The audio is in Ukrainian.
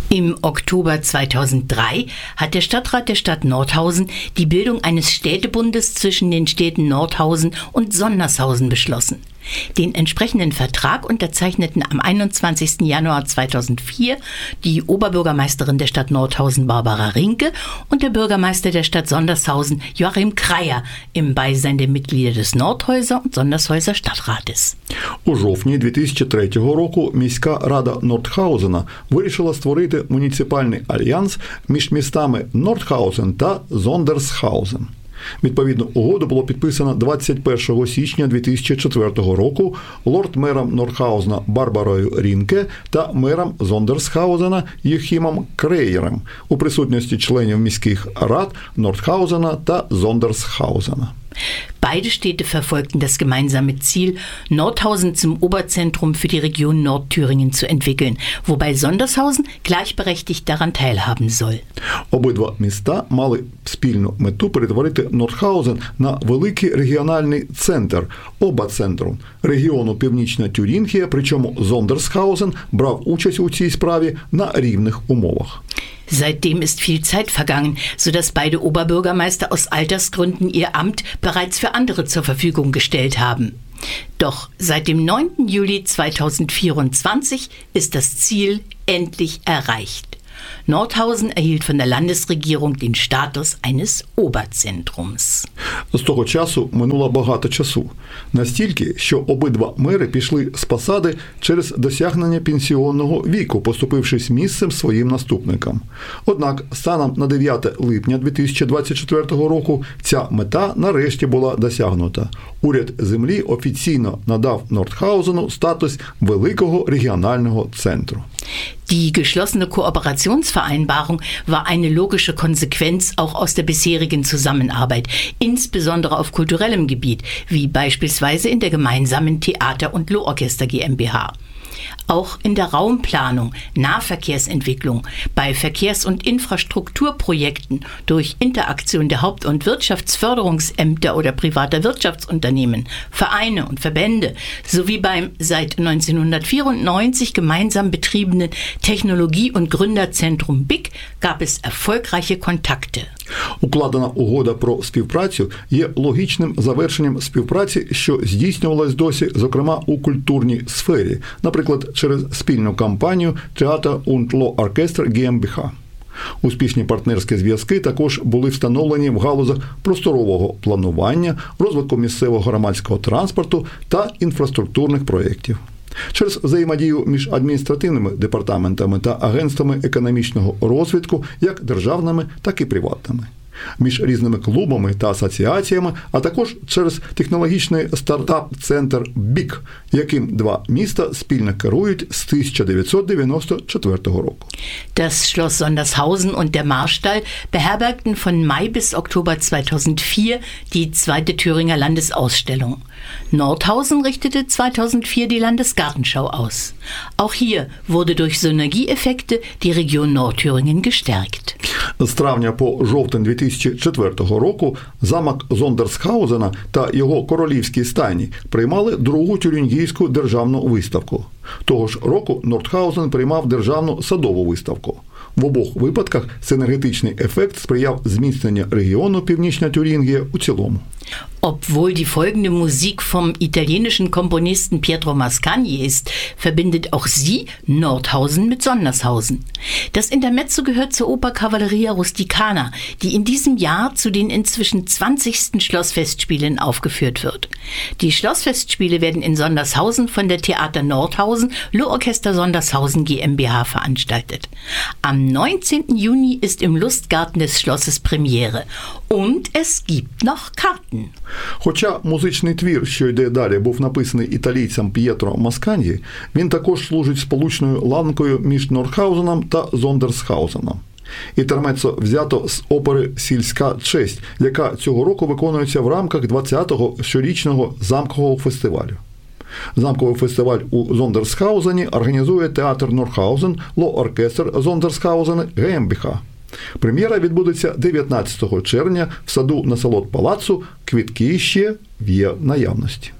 Im Oktober 2003 hat der Stadtrat der Stadt Nordhausen die Bildung eines Städtebundes zwischen den Städten Nordhausen und Sondershausen beschlossen. Den entsprechenden Vertrag unterzeichneten am 21. Januar 2004 die Oberbürgermeisterin der Stadt Nordhausen Barbara Rinke und der Bürgermeister der Stadt Sondershausen Joachim Kreyer im Beisein der Mitglieder des Nordhäuser und Sondershäuser Stadtrates. У жовтні 2003 року міська рада Нордхаузена вирішила створити муніципальний альянс між містами Нордхаузен та Зондерсхаузен. Відповідну угоду було підписано 21 січня 2004 року лорд-мером Нордхаузена Барбарою Рінке та мером Зондерсхаузена Йохімом Креєром у присутності членів міських рад Нордхаузена та Зондерсхаузена. Beide Städte verfolgten das gemeinsame Ziel, Nordhausen zum Oberzentrum für die Region Nordthüringen zu entwickeln, wobei Sondershausen gleichberechtigt daran teilhaben soll. Обидва міста мали спільну мету перетворити Нордхаузен на великий регіональний центр, обацентру регіону Північна Тюрінгія, причому Зондерсхаузен брав участь у цій справі на рівних умовах. Seitdem ist viel Zeit vergangen, sodass beide Oberbürgermeister aus Altersgründen ihr Amt bereits für andere zur Verfügung gestellt haben. Doch seit dem 9. Juli 2024 ist das Ziel endlich erreicht. Nordhausen erhielt von der Landesregierung den Status eines Oberzentrums. З того часу минуло багато часу. Настільки, що обидва мери пішли з посади через досягнення пенсіонного віку, поступившись місцем своїм наступникам. Однак, станом на 9 липня 2024 року ця мета нарешті була досягнута. Уряд землі офіційно надав Нордхаузену статус великого регіонального центру. Die geschlossene Kooperationsvereinbarung war eine logische Konsequenz auch aus der bisherigen Zusammenarbeit, insbesondere auf kulturellem Gebiet, wie beispielsweise in der gemeinsamen Theater- und Lohorchester GmbH. Auch in der Raumplanung, Nahverkehrsentwicklung, bei Verkehrs- und Infrastrukturprojekten durch Interaktion der Haupt- und Wirtschaftsförderungsämter oder privater Wirtschaftsunternehmen, Vereine und Verbände sowie beim seit 1994 gemeinsam betriebenen Technologie- und Gründerzentrum BIC gab es erfolgreiche Kontakte. Укладена угода про співпрацю є логічним завершенням співпраці, що здійснювалась досі, зокрема, у культурній сфері, наприклад, через спільну кампанію Theater- und Lohorchester GmbH. Успішні партнерські зв'язки також були встановлені в галузях просторового планування, розвитку місцевого громадського транспорту та інфраструктурних проєктів. Через взаємодію між адміністративними департаментами та агентствами економічного розвитку, як державними, так і приватними. Між різними клубами та асоціаціями, а також через технологічний стартап-центр БІК, яким два міста спільно керують з 1994 року. Das Schloss Sondershausen und der Marstall beherbergten von Mai bis Oktober 2004 die zweite Thüringer Landesausstellung. Nordhausen richtete 2004 die Landesgartenschau aus. Auch hier wurde durch Synergieeffekte die Region Nordthüringen gestärkt. З травня по жовтень 2004 року замок Зондерсхаузена та його королівські стайні приймали другу тюрінгійську державну виставку. Того ж року Нордхаузен приймав державну садову виставку. В обох випадках синергетичний ефект сприяв зміцненню регіону Північна Тюрінгія у цілому. Obwohl die folgende Musik vom italienischen Komponisten Pietro Mascagni ist, verbindet auch sie Nordhausen mit Sondershausen. Das Intermezzo gehört zur Oper Cavalleria Rusticana, die in diesem Jahr zu den inzwischen 20. Schlossfestspielen aufgeführt wird. Die Schlossfestspiele werden in Sondershausen von der Theater Nordhausen Lohorchester Sondershausen GmbH veranstaltet. Am 19. Juni ist im Lustgarten des Schlosses Premiere und es gibt noch Karten. Хоча музичний твір, що йде далі, був написаний італійцем П'єтро Масканьї, він також служить сполучною ланкою між Нордхаузеном та Зондерсхаузеном. Інтермеццо взято з опери «Сільська честь», яка цього року виконується в рамках 20-го щорічного замкового фестивалю. Замковий фестиваль у Зондерсхаузені організує театр Нордхаузен, Lohorchester Зондерсхаузен GmbH. Прем'єра відбудеться 19 червня в саду насолод палацу, квитки ще є в наявності.